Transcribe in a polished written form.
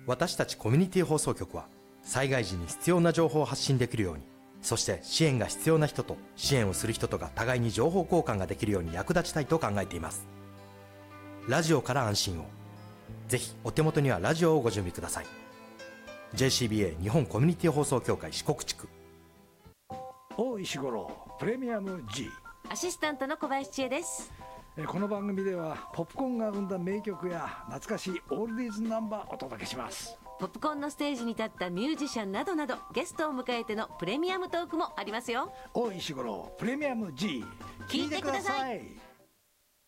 私たちコミュニティ放送局は災害時に必要な情報を発信できるように、そして支援が必要な人と支援をする人とが互いに情報交換ができるように役立ちたいと考えています。ラジオから安心を。ぜひお手元にはラジオをご準備ください。 JCBA 日本コミュニティ放送協会四国地区。 大石五郎プレミアム G。 アシスタントの小林千恵です。 この番組ではポップコーンが生んだ名曲や懐かしいオールディーズナンバーをお届けします。 ポップコーンのステージに立ったミュージシャンなどなど、ゲストを迎えてのプレミアムトークもありますよ。 大石五郎プレミアム G、 聞いてください。